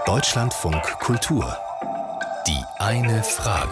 Deutschlandfunk Kultur. Die eine Frage.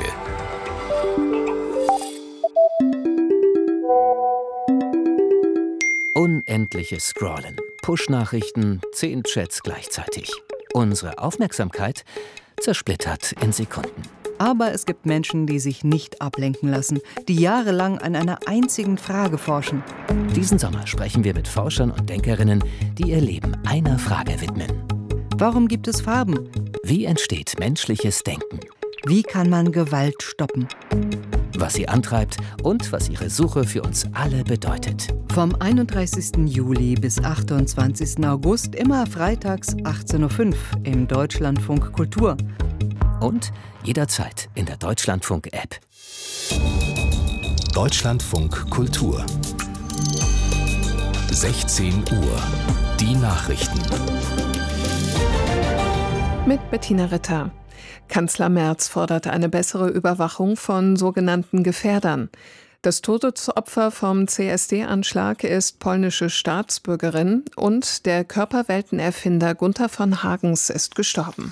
Unendliches Scrollen, Push-Nachrichten, 10 Chats gleichzeitig. Unsere Aufmerksamkeit zersplittert in Sekunden. Aber es gibt Menschen, die sich nicht ablenken lassen, die jahrelang an einer einzigen Frage forschen. Diesen Sommer sprechen wir mit Forschern und Denkerinnen, die ihr Leben einer Frage widmen. Warum gibt es Farben? Wie entsteht menschliches Denken? Wie kann man Gewalt stoppen? Was sie antreibt und was ihre Suche für uns alle bedeutet. Vom 31. Juli bis 28. August, immer freitags 18.05 Uhr im Deutschlandfunk Kultur. Und jederzeit in der Deutschlandfunk-App. Deutschlandfunk Kultur. 16 Uhr. Die Nachrichten. Mit Bettina Ritter. Kanzler Merz fordert eine bessere Überwachung von sogenannten Gefährdern. Das Todesopfer vom CSD-Anschlag ist polnische Staatsbürgerin und der Körperweltenerfinder Gunther von Hagens ist gestorben.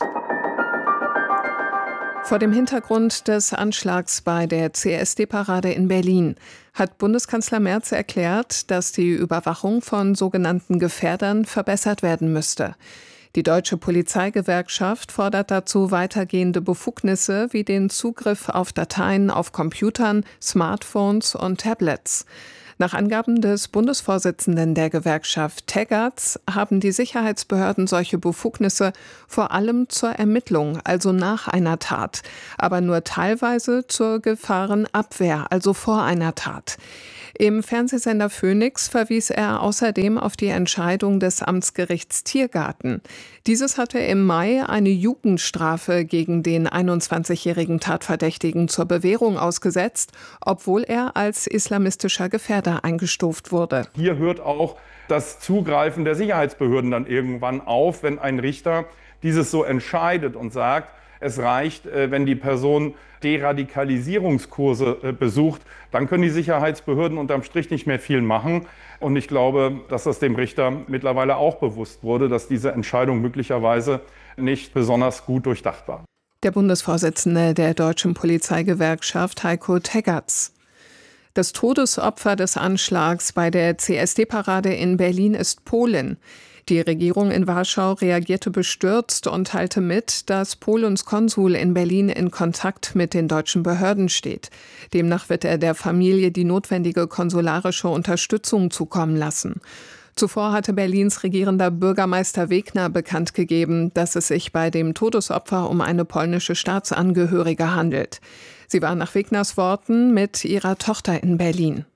Vor dem Hintergrund des Anschlags bei der CSD-Parade in Berlin hat Bundeskanzler Merz erklärt, dass die Überwachung von sogenannten Gefährdern verbessert werden müsste. Die Deutsche Polizeigewerkschaft fordert dazu weitergehende Befugnisse wie den Zugriff auf Dateien auf Computern, Smartphones und Tablets. Nach Angaben des Bundesvorsitzenden der Gewerkschaft Teggerts haben die Sicherheitsbehörden solche Befugnisse vor allem zur Ermittlung, also nach einer Tat, aber nur teilweise zur Gefahrenabwehr, also vor einer Tat. Im Fernsehsender Phoenix verwies er außerdem auf die Entscheidung des Amtsgerichts Tiergarten. Dieses hatte im Mai eine Jugendstrafe gegen den 21-jährigen Tatverdächtigen zur Bewährung ausgesetzt, obwohl er als islamistischer Gefährder eingestuft wurde. Hier hört auch das Zugreifen der Sicherheitsbehörden dann irgendwann auf, wenn ein Richter dieses so entscheidet und sagt, es reicht, wenn die Person Deradikalisierungskurse besucht, dann können die Sicherheitsbehörden unterm Strich nicht mehr viel machen. Und ich glaube, dass das dem Richter mittlerweile auch bewusst wurde, dass diese Entscheidung möglicherweise nicht besonders gut durchdacht war. Der Bundesvorsitzende der Deutschen Polizeigewerkschaft Heiko Teggerts. Das Todesopfer des Anschlags bei der CSD-Parade in Berlin ist Polen. Die Regierung in Warschau reagierte bestürzt und teilte mit, dass Polens Konsul in Berlin in Kontakt mit den deutschen Behörden steht. Demnach wird er der Familie die notwendige konsularische Unterstützung zukommen lassen. Zuvor hatte Berlins regierender Bürgermeister Wegner bekannt gegeben, dass es sich bei dem Todesopfer um eine polnische Staatsangehörige handelt. Sie war nach Wegners Worten mit ihrer Tochter in Berlin.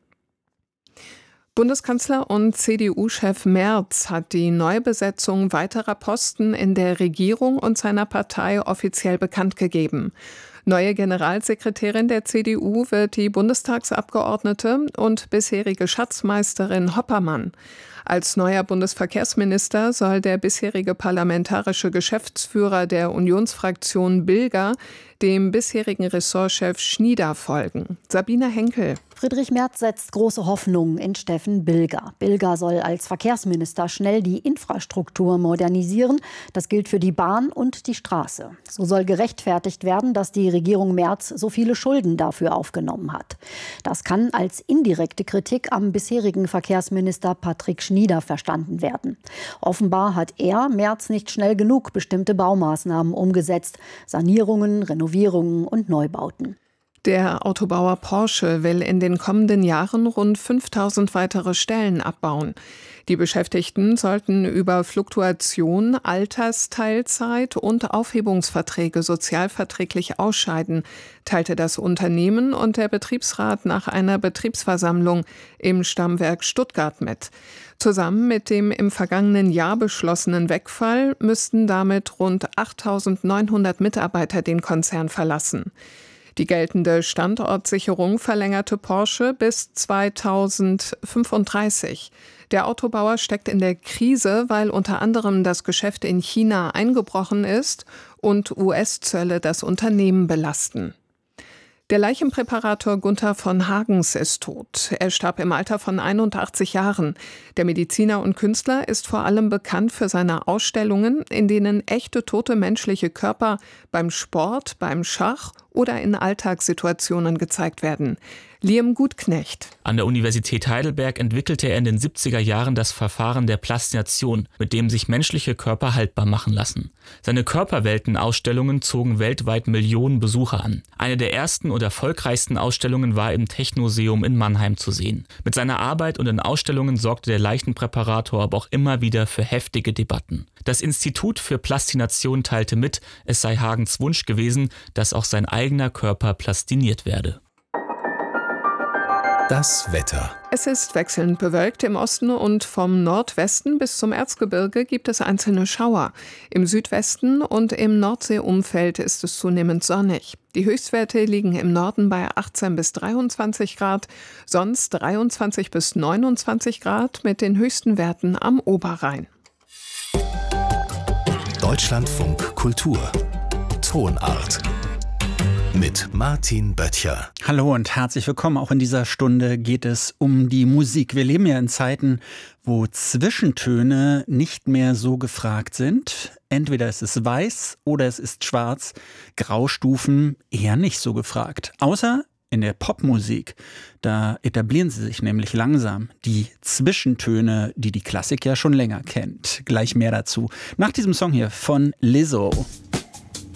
Bundeskanzler und CDU-Chef Merz hat die Neubesetzung weiterer Posten in der Regierung und seiner Partei offiziell bekannt gegeben. Neue Generalsekretärin der CDU wird die Bundestagsabgeordnete und bisherige Schatzmeisterin Hoppermann. Als neuer Bundesverkehrsminister soll der bisherige parlamentarische Geschäftsführer der Unionsfraktion Bilger dem bisherigen Ressortchef Schnieder folgen. Sabine Henkel. Friedrich Merz setzt große Hoffnungen in Steffen Bilger. Bilger soll als Verkehrsminister schnell die Infrastruktur modernisieren. Das gilt für die Bahn und die Straße. So soll gerechtfertigt werden, dass die Regierung Merz so viele Schulden dafür aufgenommen hat. Das kann als indirekte Kritik am bisherigen Verkehrsminister Patrick Schnieder verstanden werden. Offenbar hat er, Merz, nicht schnell genug bestimmte Baumaßnahmen umgesetzt. Sanierungen, Renovierungen und Neubauten. Der Autobauer Porsche will in den kommenden Jahren rund 5000 weitere Stellen abbauen. Die Beschäftigten sollten über Fluktuation, Altersteilzeit und Aufhebungsverträge sozialverträglich ausscheiden, teilte das Unternehmen und der Betriebsrat nach einer Betriebsversammlung im Stammwerk Stuttgart mit. Zusammen mit dem im vergangenen Jahr beschlossenen Wegfall müssten damit rund 8.900 Mitarbeiter den Konzern verlassen. Die geltende Standortsicherung verlängerte Porsche bis 2035. Der Autobauer steckt in der Krise, weil unter anderem das Geschäft in China eingebrochen ist und US-Zölle das Unternehmen belasten. Der Leichenpräparator Gunther von Hagens ist tot. Er starb im Alter von 81 Jahren. Der Mediziner und Künstler ist vor allem bekannt für seine Ausstellungen, in denen echte tote menschliche Körper beim Sport, beim Schach oder in Alltagssituationen gezeigt werden. Liam Gutknecht. An der Universität Heidelberg entwickelte er in den 70er Jahren das Verfahren der Plastination, mit dem sich menschliche Körper haltbar machen lassen. Seine Körperwelten-Ausstellungen zogen weltweit Millionen Besucher an. Eine der ersten und erfolgreichsten Ausstellungen war im Technoseum in Mannheim zu sehen. Mit seiner Arbeit und den Ausstellungen sorgte der Leichenpräparator aber auch immer wieder für heftige Debatten. Das Institut für Plastination teilte mit, es sei Hagens Wunsch gewesen, dass auch sein eigener Körper plastiniert werde. Das Wetter. Es ist wechselnd bewölkt im Osten und vom Nordwesten bis zum Erzgebirge gibt es einzelne Schauer. Im Südwesten und im Nordseeumfeld ist es zunehmend sonnig. Die Höchstwerte liegen im Norden bei 18 bis 23 Grad, sonst 23 bis 29 Grad mit den höchsten Werten am Oberrhein. Deutschlandfunk Kultur. Tonart. Mit Martin Böttcher. Hallo und herzlich willkommen. Auch in dieser Stunde geht es um die Musik. Wir leben ja in Zeiten, wo Zwischentöne nicht mehr so gefragt sind. Entweder es ist weiß oder es ist schwarz. Graustufen eher nicht so gefragt. Außer in der Popmusik. Da etablieren sie sich nämlich langsam. Die Zwischentöne, die die Klassik ja schon länger kennt. Gleich mehr dazu. Nach diesem Song hier von Lizzo.